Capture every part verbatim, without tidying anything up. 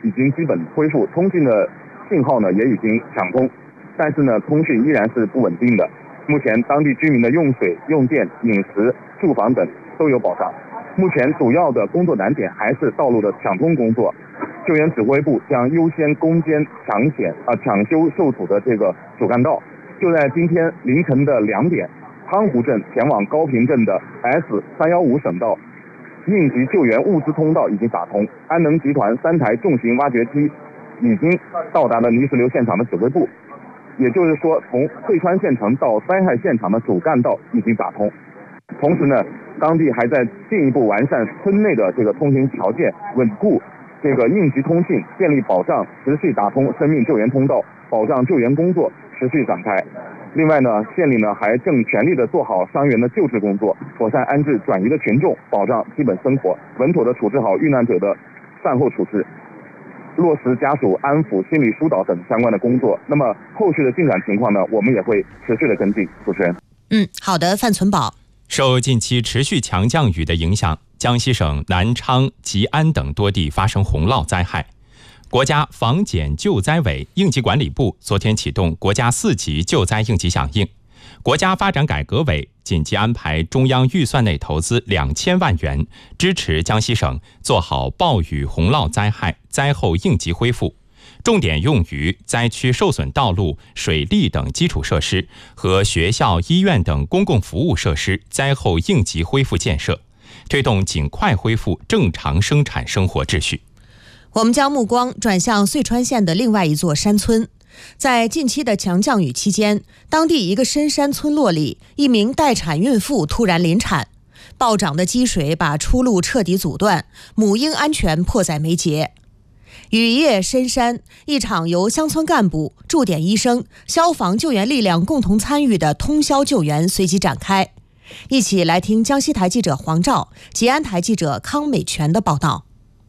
已经基本恢复，通讯的信号呢也已经抢通，但是呢通讯依然是不稳定的。目前当地居民的用水、用电、饮食、住房等都有保障。目前主要的工作难点还是道路的抢通工作。救援指挥部将优先攻坚抢险啊抢修受阻的这个主干道。就在今天凌晨的两点，汤湖镇前往高平镇的 S 三一五省道应急救援物资通道已经打通，安能集团三台重型挖掘机已经到达了泥石流现场的指挥部。也就是说，从遂川县城到灾害现场的主干道已经打通。同时呢，当地还在进一步完善村内的这个通行条件，稳固这个应急通信，建立保障，持续打通生命救援通道，保障救援工作持续展开。另外呢，县里呢还正全力的做好伤员的救治工作，妥善安置转移的群众，保障基本生活，稳妥的处置好遇难者的善后处置，落实家属安抚、心理疏导等相关的工作。那么后续的进展情况呢，我们也会持续的跟进。主持人， 嗯，好的，范存宝。 受近期持续强降雨的影响，江西省南昌、吉安等多地发生洪涝灾害。国家防减救灾委应急管理部昨天启动国家四级救灾应急响应，国家发展改革委紧急安排中央预算内投资两千万元，支持江西省做好暴雨洪涝灾害灾后应急恢复，重点用于灾区受损道路、水利等基础设施和学校、医院等公共服务设施灾后应急恢复建设，推动尽快恢复正常生产生活秩序。 我们将目光转向遂川县的另外一座山村。在近期的强降雨期间，当地一个深山村落里，一名待产孕妇突然临产，暴涨的积水把出路彻底阻断，母婴安全迫在眉睫。雨夜深山，一场由乡村干部、驻点医生、消防救援力量共同参与的通宵救援随即展开。一起来听江西台记者黄照、吉安台记者康美全的报道。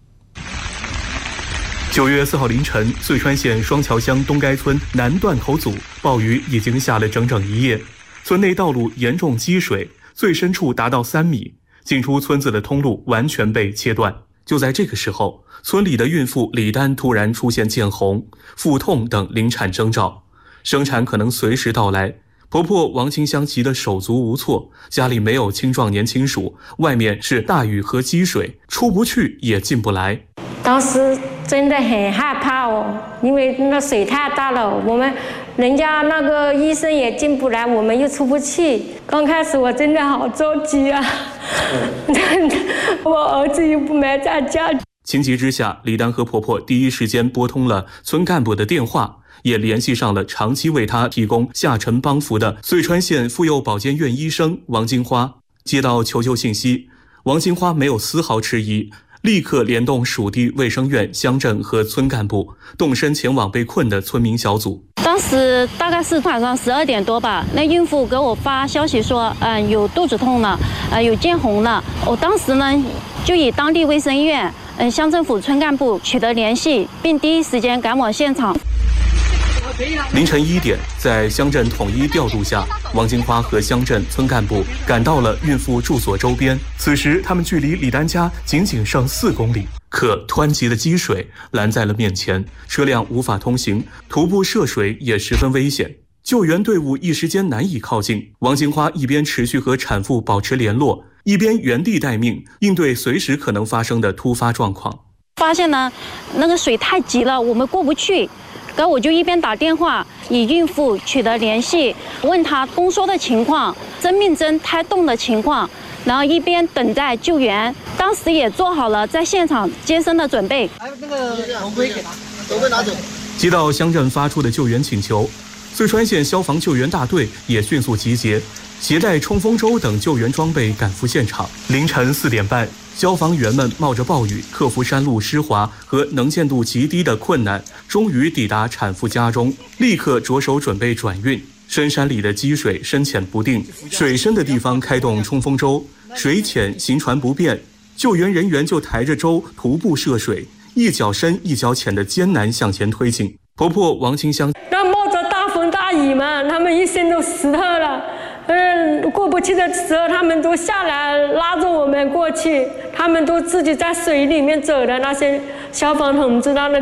九月四号凌晨，遂川县双桥乡东该村南断头组暴雨已经下了整整一夜，村内道路严重积水，最深处达到三米，进出村子的通路完全被切断。就在这个时候，村里的孕妇李丹突然出现见红、腹痛等临产征兆，生产可能随时到来。婆婆王清香急得手足无措，家里没有青壮年亲属，外面是大雨和积水，出不去也进不来。 当时真的很害怕哦，因为那水太大了，我们人家那个医生也进不来，我们又出不去。刚开始我真的好着急啊，真的，我儿子又不没在家。 情急之下，李丹和婆婆第一时间拨通了村干部的电话，也联系上了长期为她提供下沉帮扶的遂川县妇幼保健院医生王金花。接到求救信息，王金花没有丝毫迟疑，立刻联动属地卫生院、乡镇和村干部，动身前往被困的村民小组。 当时大概是晚上十二点多吧，那孕妇给我发消息说，嗯，有肚子痛了，呃，有见红了。我当时呢，就以当地卫生院、嗯，乡政府村干部取得联系，并第一时间赶往现场。 凌晨一点，在乡镇统一调度下，王金花和乡镇村干部赶到了孕妇住所周边。此时，他们距离李丹家仅仅剩四公里，可湍急的积水拦在了面前，车辆无法通行，徒步涉水也十分危险。救援队伍一时间难以靠近。王金花一边持续和产妇保持联络，一边原地待命，应对随时可能发生的突发状况。 发现呢，那个水太急了，我们过不去。然后我就一边打电话与孕妇取得联系，问她宫缩的情况、生命针胎动的情况，然后一边等待救援。当时也做好了在现场接生的准备。还有那个头盔给他，头盔拿走。接到乡镇发出的救援请求，遂川县消防救援大队也迅速集结，携带冲锋舟等救援装备赶赴现场。凌晨四点半，消防员们冒着暴雨，克服山路湿滑和能见度极低的困难，终于抵达产妇家中，立刻着手准备转运。深山里的积水深浅不定，水深的地方开动冲锋舟，水浅行船不便，救援人员就抬着舟徒步涉水，一脚深一脚浅的艰难向前推进。婆婆王清香， 那冒着大风大雨嘛，他们一身都湿透了。嗯，过不去的时候，他们都下来拉着我们过去，他们都自己在水里面走的，那些消防同志他们。